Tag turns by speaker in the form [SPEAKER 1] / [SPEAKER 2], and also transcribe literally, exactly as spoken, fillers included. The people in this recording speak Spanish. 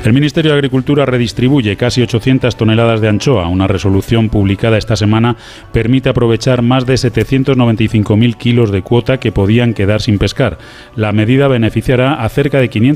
[SPEAKER 1] El Ministerio de Agricultura redistribuye casi ochocientas toneladas de anchoa. Una resolución publicada esta semana permite aprovechar más de setecientos noventa y cinco mil kilos de cuota que podían quedar sin pescar. La medida beneficiará a cerca de quinientos